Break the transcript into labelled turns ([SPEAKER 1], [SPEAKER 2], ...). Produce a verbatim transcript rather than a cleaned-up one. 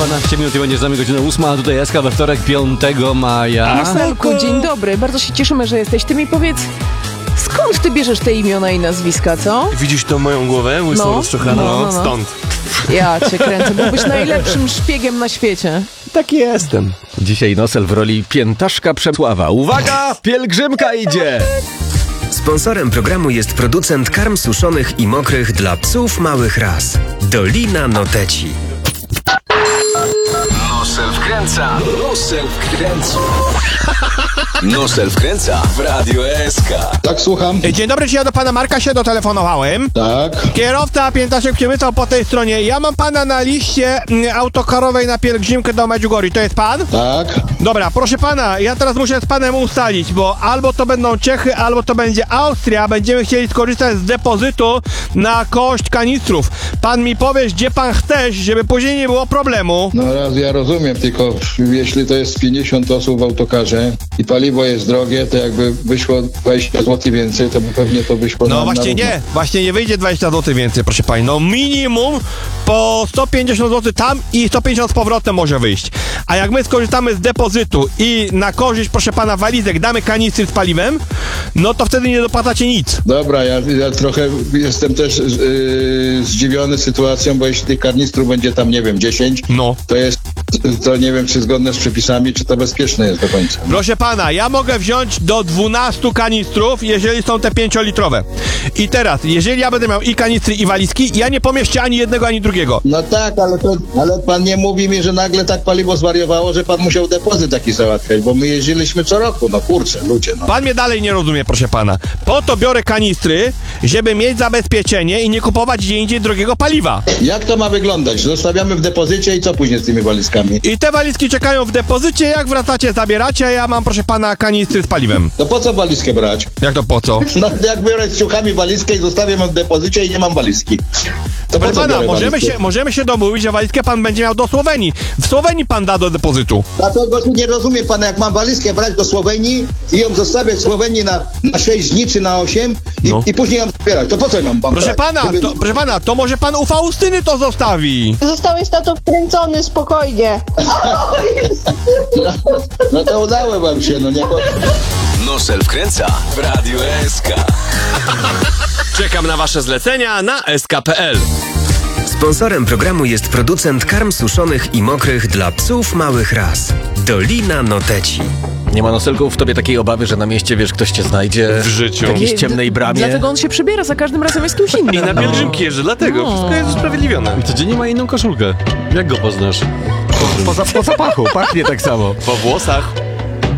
[SPEAKER 1] dwanaście minut i będzie z nami godzina ósma, a tutaj Eska we wtorek, piątego maja.
[SPEAKER 2] Marcelku, dzień dobry. Bardzo się cieszymy, że jesteś. Ty mi powiedz, skąd ty bierzesz te imiona i nazwiska, co?
[SPEAKER 3] Widzisz tą moją głowę, łysą
[SPEAKER 2] No,
[SPEAKER 3] rozczochaną?
[SPEAKER 2] no, no, no.
[SPEAKER 3] Stąd.
[SPEAKER 2] Ja cię kręcę. Byłbyś najlepszym szpiegiem na świecie.
[SPEAKER 1] Tak jestem. Dzisiaj Nosel w roli piętaszka Przemysława. Uwaga, pielgrzymka idzie!
[SPEAKER 4] Sponsorem programu jest producent karm suszonych i mokrych dla psów małych ras. Dolina Noteci.
[SPEAKER 5] Nosel wkręca, Nosel wkręca. Nosel wkręca w Radio S K.
[SPEAKER 6] Tak, słucham.
[SPEAKER 7] Dzień dobry, ja do pana Marka się dotelefonowałem.
[SPEAKER 6] Tak.
[SPEAKER 7] Kierowca Piętaszek Przemysław po tej stronie. Ja mam pana na liście mm, autokarowej na pielgrzymkę do Medjugorje. To jest pan?
[SPEAKER 6] Tak.
[SPEAKER 7] Dobra, proszę pana, ja teraz muszę z panem ustalić, bo albo to będą Czechy, albo to będzie Austria. Będziemy chcieli skorzystać z depozytu na koszt kanistrów. Pan mi powie, gdzie pan chcesz, żeby później nie było problemu.
[SPEAKER 6] No raz ja rozumiem, tylko jeśli to jest pięćdziesiąt osób w autokarze i paliwo jest drogie, to jakby wyszło dwadzieścia złotych więcej, to by pewnie to wyszło
[SPEAKER 7] No
[SPEAKER 6] na,
[SPEAKER 7] właśnie
[SPEAKER 6] na
[SPEAKER 7] nie, właśnie nie wyjdzie dwadzieścia złotych więcej, proszę pani. No minimum po sto pięćdziesiąt złotych tam i sto pięćdziesiąt z powrotem może wyjść. A jak my skorzystamy z depozytu i na korzyść, proszę pana, walizek damy kanistry z paliwem, no to wtedy nie dopłacacie nic.
[SPEAKER 6] Dobra, ja, ja trochę jestem też yy, zdziwiony sytuacją, bo jeśli tych karnistrów będzie tam, nie wiem, dziesięć,
[SPEAKER 7] No.
[SPEAKER 6] to jest, to nie wiem, czy zgodne z przepisami, czy to bezpieczne jest do końca.
[SPEAKER 7] Proszę pana, ja mogę wziąć do dwunastu kanistrów, jeżeli są te pięciolitrowe. I teraz, jeżeli ja będę miał i kanistry, i walizki, ja nie pomieścię ani jednego, ani drugiego.
[SPEAKER 6] No tak, ale, to, ale pan nie mówi mi, że nagle tak paliwo zwariowało, że pan musiał depozyt taki załatwiać, bo my jeździliśmy co roku, no kurczę, ludzie, no.
[SPEAKER 7] Pan mnie dalej nie rozumie, proszę pana. Po to biorę kanistry, żeby mieć zabezpieczenie i nie kupować gdzie indziej drogiego paliwa.
[SPEAKER 6] Jak to ma wyglądać? Zostawiamy w depozycie i co później z tymi walizkami?
[SPEAKER 7] I te walizki czekają w depozycie, jak wracacie, zabieracie, a ja mam, proszę pana, kanistry z paliwem.
[SPEAKER 6] To po co walizkę brać?
[SPEAKER 7] Jak to po co?
[SPEAKER 6] No jak biorę z ciuchami walizkę i zostawiam ją w depozycie i nie mam walizki. To po
[SPEAKER 7] Proszę
[SPEAKER 6] co
[SPEAKER 7] pana,
[SPEAKER 6] biorę
[SPEAKER 7] możemy
[SPEAKER 6] walizkę?
[SPEAKER 7] się, możemy się domówić, że walizkę pan będzie miał do Słowenii. W Słowenii pan da do depozytu.
[SPEAKER 6] Dlatego nie rozumie pan, jak mam walizkę brać do Słowenii i ją zostawiać w Słowenii na, na sześć dni czy na osiem i,
[SPEAKER 7] No.
[SPEAKER 6] i później ją zbierać. To po co ją mam
[SPEAKER 7] Proszę
[SPEAKER 6] brać?
[SPEAKER 7] pana,
[SPEAKER 6] Żeby-
[SPEAKER 7] to, proszę pana, to może pan u Faustyny to zostawi.
[SPEAKER 8] Zostałeś tato wkręcony, spokojnie.
[SPEAKER 6] No to udało wam się, no nie...
[SPEAKER 5] Nosel wkręca w Radio S K.
[SPEAKER 3] Czekam na wasze zlecenia na s k kropka p l.
[SPEAKER 4] Sponsorem programu jest producent karm suszonych i mokrych dla psów małych ras. Dolina Noteci.
[SPEAKER 1] Nie ma, Noselku, w tobie takiej obawy, że na mieście, wiesz, ktoś cię znajdzie
[SPEAKER 3] W życiu.
[SPEAKER 1] w jakiejś
[SPEAKER 2] Nie,
[SPEAKER 1] ciemnej bramie?
[SPEAKER 2] Dlatego on się przybiera, za każdym razem jest kimś innym.
[SPEAKER 3] I na pielgrzymki jeżdżę, dlatego
[SPEAKER 2] No.
[SPEAKER 3] wszystko jest usprawiedliwione.
[SPEAKER 1] I codziennie ma inną koszulkę. Jak go poznasz? Po, po, po zapachu, pachnie tak samo.
[SPEAKER 3] Po włosach.